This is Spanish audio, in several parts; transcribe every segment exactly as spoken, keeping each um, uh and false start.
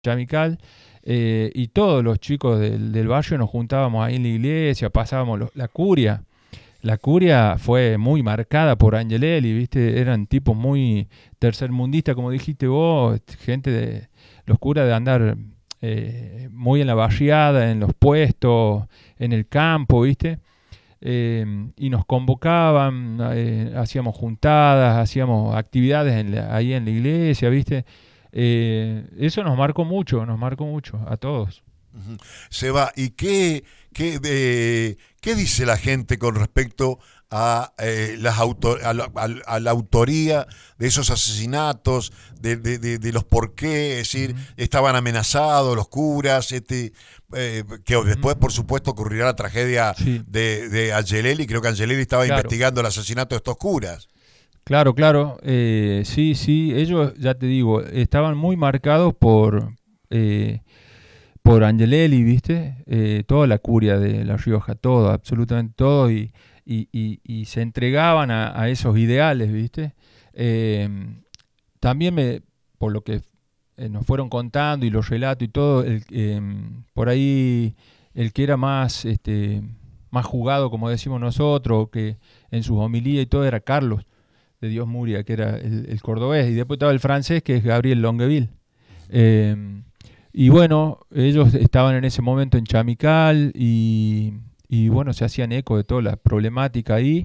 Chamical, eh, y todos los chicos del, del barrio nos juntábamos ahí en la iglesia, pasábamos lo- la curia. La curia fue muy marcada por Angelelli, ¿viste? Eran tipos muy tercermundistas, como dijiste vos, gente de los curas de andar eh, muy en la barriada, en los puestos, en el campo, ¿viste? Eh, y nos convocaban, eh, hacíamos juntadas, hacíamos actividades en la- ahí en la iglesia, ¿viste? Eh, eso nos marcó mucho, nos marcó mucho a todos. Ujú. Seba, ¿y qué, qué, eh, qué dice la gente con respecto a, eh, las auto- a, la, a la- a la autoría de esos asesinatos, de, de- de- de los por qué? Es decir, Ujú, estaban amenazados los curas, este, eh, que ujú. después, por supuesto, ocurrirá la tragedia Sí, de, de Angelelli. Creo que Angelelli estaba claro, investigando el asesinato de estos curas. claro, claro. Eh, sí, sí, ellos, ya te digo, estaban muy marcados por, eh, por Angelelli, ¿viste? Eh, toda la curia de La Rioja, todo, absolutamente todo, y, y- y- y se entregaban a, a esos ideales, ¿viste? Eh, También me, por lo que eh, nos fueron contando y los relatos y todo, el, eh, por ahí el que era más, este, más jugado, como decimos nosotros, que en sus homilías y todo era Carlos de Dios Muria, que era el, el cordobés, y después estaba el francés, que es Gabriel Longueville. Eh, y bueno, ellos estaban en ese momento en Chamical y, y bueno, se hacían eco de toda la problemática ahí.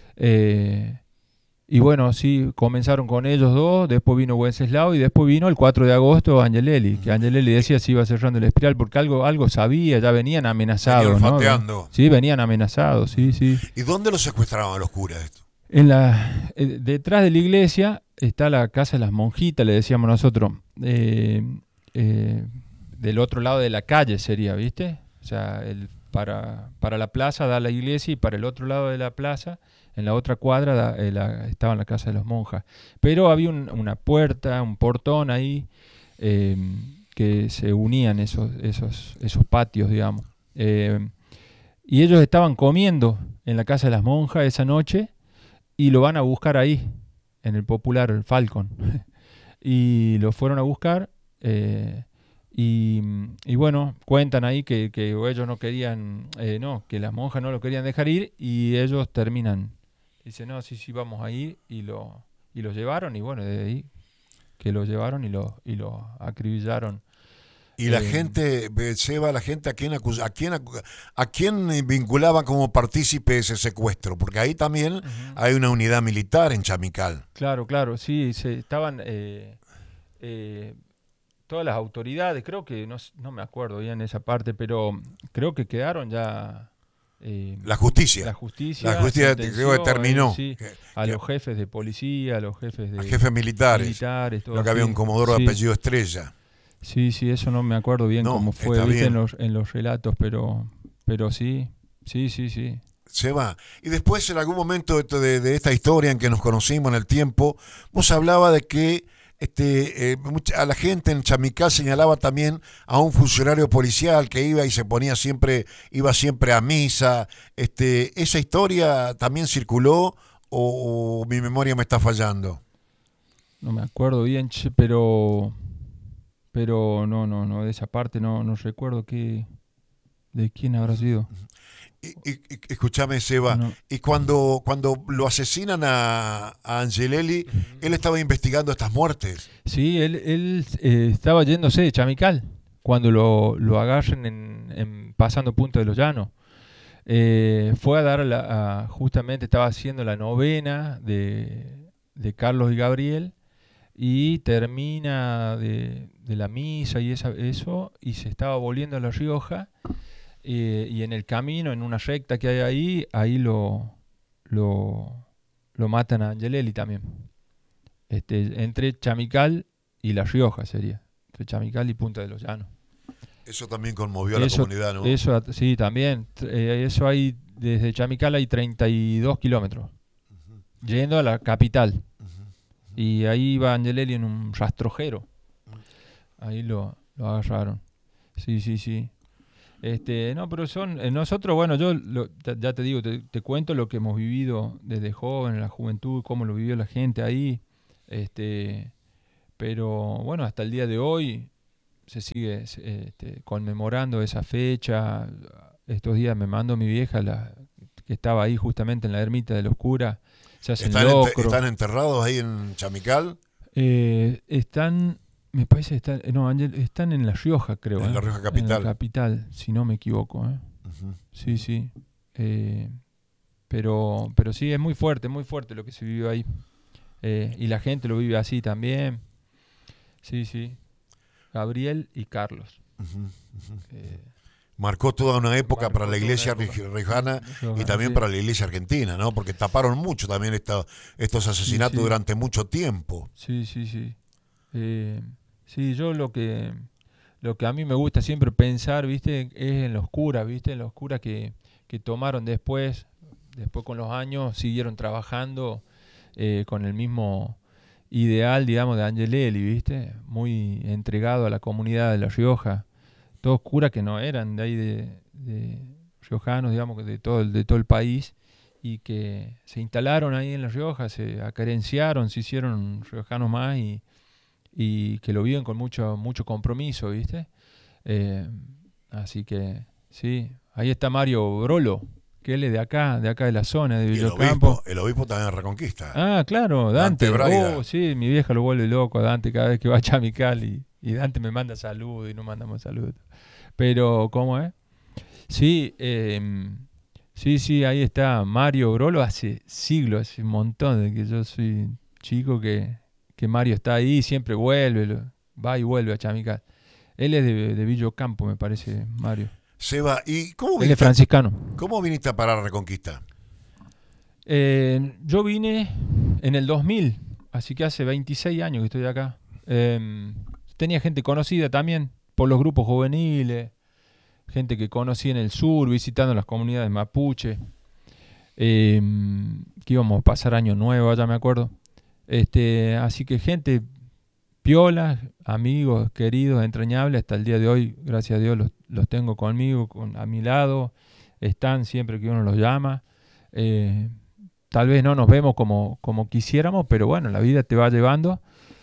Eh, y bueno, sí, comenzaron con ellos dos, después vino Wenceslao y después vino el cuatro de agosto Angelelli, que Ujú. Angelelli Eh, decía se iba cerrando la espiral porque algo, algo sabía, ya venían Venía amenazados, ¿no? Ven- olfateando. Sí, venían amenazados, sí, Ujú. sí. ¿Y dónde los secuestraban a los curas esto? En la, eh, detrás de la iglesia está la casa de las monjitas, le decíamos nosotros. Eh, eh, Del otro lado de la calle sería, ¿viste? O sea, el, para, para la plaza da la iglesia y para el otro lado de la plaza, en la otra cuadra, da, eh, la- estaba en la casa de las monjas. Pero había un- una puerta, un portón ahí, eh, que se unían esos, esos, esos patios, digamos. Eh, y ellos estaban comiendo en la casa de las monjas esa noche y lo van a buscar ahí, en el popular Falcon. Y lo fueron a buscar, eh, y, y bueno, cuentan ahí que, que ellos no querían, eh, no, que las monjas no lo querían dejar ir y ellos terminan. Dicen, no, sí, sí, vamos a ir y lo, y lo llevaron y bueno, de ahí que lo llevaron y lo, y lo acribillaron. Y la Eh, gente, eh, Seba, la gente a quién, acu- a quién, acu- a quién eh, vinculaban como partícipe de ese secuestro, porque ahí también Ujú. hay una unidad militar en Chamical. Claro, claro, sí, se estaban, eh, eh, todas las autoridades, creo que, no, s- no me acuerdo bien esa parte, pero creo que quedaron ya, eh, La la justicia, la justicia justicia te- creo que sentenció a ellos, determinó sí, que, a que los jefes de policía, a los jefes a de jefes militares, militares, todo creo que había un así. comodoro de Sí, apellido Estrella. sí, sí, eso no me acuerdo bien No, cómo fue, está viste, en bien. los, en los relatos, pero, pero sí, sí, sí, sí. Seba, y después en algún momento de, de- de esta historia en que nos conocimos en el tiempo, vos hablaba de que este, eh, mucha- a la gente en Chamical señalaba también a un funcionario policial que iba y se ponía siempre, iba siempre a misa. Este, ¿esa historia también circuló o, o mi memoria me está fallando? No me acuerdo bien, che, pero, pero no, no, no, de esa parte no, no recuerdo qué, de quién habrá sido. Y, y- y- escúchame, Seba, No. y cuando, cuando lo asesinan a, a Angelelli, Ujú. él estaba investigando estas muertes. Sí, él, él eh, estaba yéndose de Chamical cuando lo, lo agarran en, en pasando Punta de los Llanos. Eh, fue a dar la, a- justamente estaba haciendo la novena de, de Carlos y Gabriel y termina de, de la misa y esa- eso y se estaba volviendo a La Rioja, eh, y en el camino, en una recta que hay ahí, ahí lo, lo, lo matan a Angelelli también. Este, entre Chamical y La Rioja sería. Entre Chamical y Punta de los Llanos. Eso también conmovió a la Eso, comunidad, ¿no? eso sí, también. Eh, eso hay, desde Chamical hay treinta y dos kilómetros, Ujú, yendo a la capital. ujú, Y ahí iba Angelelli en un rastrojero. ujú. Ahí lo, lo agarraron. Sí, sí, sí. Este, no, pero son, eh, nosotros, bueno, yo lo- ya ya te digo, te, te cuento lo que hemos vivido desde joven, en la juventud, cómo lo vivió la gente ahí. Este, pero bueno, hasta el día de hoy se sigue este, conmemorando esa fecha. Estos días me mandó mi vieja, la, que estaba ahí justamente en la ermita de los curas. Se hacen ¿Están, locro. ent- ¿Están enterrados ahí en Chamical? Eh, están, me parece que están, no, Ángel, están en La Rioja, creo. En ¿eh? La Rioja capital. En la capital, si no me equivoco. ¿eh? Uh-huh. Sí, sí. Eh, pero, pero sí, es muy fuerte, muy fuerte lo que se vive ahí. Eh, y la gente lo vive así también. Sí, sí. Gabriel y Carlos. Uh-huh. Uh-huh. Eh, Marcó toda una época Marcó para la iglesia toda una época. riojana y también sí. para la iglesia argentina, ¿no? Porque taparon mucho también esta, estos asesinatos Sí, sí. durante mucho tiempo. Sí, sí, sí. Eh, sí, yo lo que lo que a mí me gusta siempre pensar, ¿viste? Es en los curas, ¿viste? En los curas que, que tomaron después, después con los años, siguieron trabajando eh, con el mismo ideal, digamos, de Angelelli, ¿viste? Muy entregado a la comunidad de La Rioja. Todos curas que no eran de ahí de, de riojanos, digamos, de todo, el, de todo el país, y que se instalaron ahí en La Rioja, se acerenciaron, se hicieron riojanos más y, y que lo viven con mucho, mucho compromiso, ¿viste? Eh, así que, sí, ahí está Mario Brolo, que él es de acá, de acá de la zona, de Y el Villocampo. obispo, el obispo también de Reconquista. Ah, claro, Dante. Dante Braida. Oh, sí, mi vieja lo vuelve loco a Dante cada vez que va a Chamical y, y Dante me manda saludos y no mandamos saludos. Pero, ¿cómo es? Sí, eh, sí, sí, ahí está Mario Brolo, hace siglos, hace un montón de que yo soy chico que, que Mario está ahí, siempre vuelve, lo- va y vuelve a Chamical. Él es de, de Villocampo, me parece, Mario. Seba, ¿y cómo Él es viniste, franciscano. cómo viniste a parar a Reconquista? Eh, yo vine en el dos mil, así que hace veintiséis años que estoy acá. Eh, tenía gente conocida también por los grupos juveniles, gente que conocí en el sur, visitando las comunidades mapuche, eh, que íbamos a pasar año nuevo allá, me acuerdo. Este, así que gente piola, amigos, queridos, entrañables, hasta el día de hoy, gracias a Dios, los, los tengo conmigo, con, a mi lado, están siempre que uno los llama. Eh, tal vez no nos vemos como, como quisiéramos, pero bueno, la vida te va llevando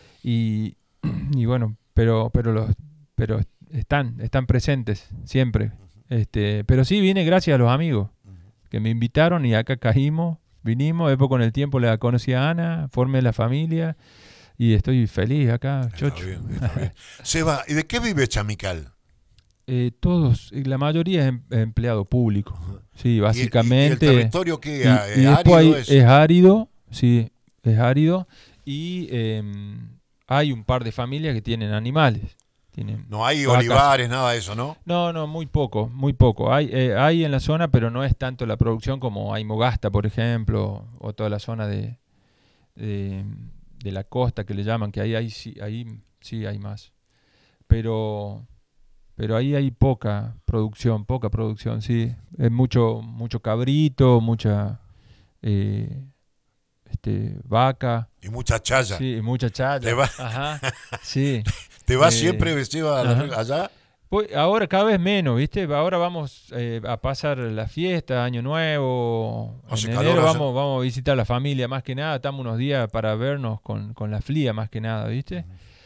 y, y bueno, pero, pero los, pero están, están presentes siempre. Este, pero sí vine gracias a los amigos que me invitaron y acá caímos, vinimos, después con el tiempo la conocí a Ana, formé la familia y estoy feliz acá, Está chocho. bien, está bien. Seba, ¿y de qué vive Chamical? Eh, todos, la mayoría es em- empleado público. Sí, ¿Y el- básicamente. ¿Y, el territorio qué? Y, ¿Es y después árido hay- es? es árido, sí, es árido. Y eh, hay un par de familias que tienen animales. Tienen No hay vacas. olivares, nada de eso, ¿no? No, no, muy poco, muy poco. Hay, eh, hay en la zona, pero no es tanto la producción como hay Mogasta, por ejemplo, o toda la zona de, de, de la costa que le llaman, que ahí, ahí, sí, ahí sí hay más. Pero, pero ahí hay poca producción, poca producción, sí. Es mucho, mucho cabrito, mucha eh, este, vaca, Y mucha chaya. sí, y mucha chaya. Te va- Ajá, sí. ¿Te vas Eh, siempre, Seba, a la- ajá. allá? Pues ahora cada vez menos, ¿viste? Ahora vamos eh, a pasar la fiesta, Año Nuevo. Hace En calor enero allá. vamos, vamos a visitar a la familia más que nada. Estamos unos días para vernos con, con la F L I A más que nada, ¿viste?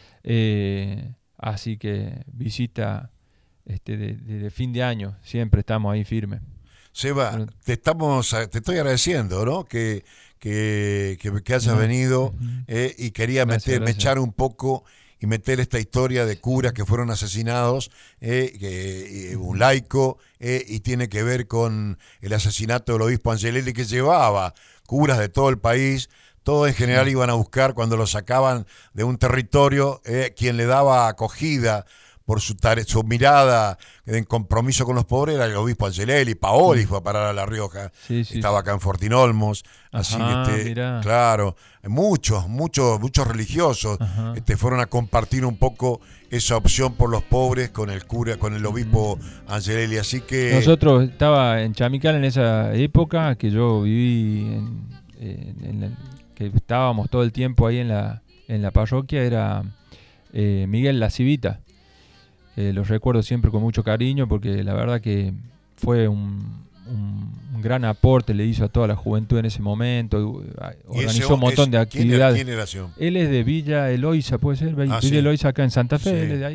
Eh, así que visita este, de, de- de fin de año, siempre estamos ahí firmes. Seba, Pero- te estamos, te estoy agradeciendo, ¿no? Que, que, que, que hayas No. venido Ujú. eh, y quería Gracias, meter, gracias. mechar un poco y meter esta historia de curas que fueron asesinados, eh, que, eh, un laico, eh, y tiene que ver con el asesinato del obispo Angelelli, que llevaba curas de todo el país. Todos en general iban a buscar cuando lo sacaban de un territorio, eh, quien le daba acogida por su, tare- su mirada en compromiso con los pobres era el obispo Angelelli. Paoli fue a parar a La Rioja, Sí, sí, estaba acá en Fortinolmos, así Ajá, que este, mirá. claro, muchos, muchos, muchos religiosos Ajá. este, fueron a compartir un poco esa opción por los pobres con el cura, con el obispo Angelelli, así que Nosotros estaba en Chamical en esa época que yo viví en, en- en el- que estábamos todo el tiempo ahí en la en la parroquia era eh, Miguel La Civita. Eh, los recuerdo siempre con mucho cariño porque la verdad que fue un, un- un gran aporte, le hizo a toda la juventud en ese momento, y organizó ese- un montón de es- ¿quién era- actividades. ¿Quién era ese hombre? Él es de Villa Eloísa, puede ser, Villa Ah, sí. Eloísa acá en Santa Fe, Sí. él es de ahí.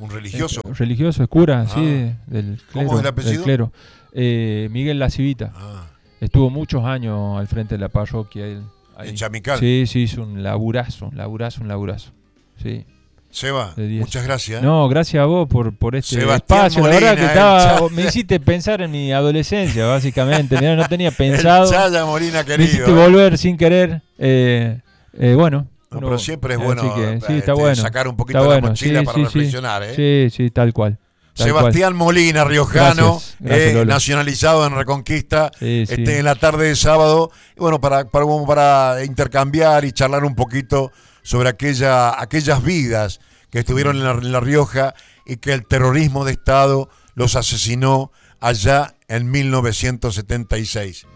¿Un religioso? Eh, religioso, es cura, Ah. sí, de- del clero. ¿Cómo es el apellido? del clero. Eh, Miguel La Civita. Ah, Estuvo muchos años al frente de la parroquia. Él, ahí. en Chamical. Sí, sí, hizo un laburazo, un laburazo, un laburazo. Sí. Seba, De diez. muchas gracias. No, gracias a vos por, por este Sebastián espacio. Molina, la verdad que el estaba, Cha- me hiciste pensar en mi adolescencia, básicamente. Mirá, no tenía El pensado. Chaya Molina, Me hiciste querido. ¿eh? volver sin querer. Eh, eh, bueno. No, uno- pero siempre es así bueno que, sí, eh, está este, bueno. sacar un poquito Está de la bueno, mochila sí, para sí, sí. reflexionar. ¿eh? Sí, sí, tal cual. tal Sebastián Molina, riojano, Gracias, gracias, eh, Lolo. nacionalizado en Reconquista, Sí, sí. este, en la tarde de sábado. Y bueno, para, para, como para intercambiar y charlar un poquito sobre aquella, aquellas vidas que estuvieron en la, en La Rioja y que el terrorismo de Estado los asesinó allá en mil novecientos setenta y seis.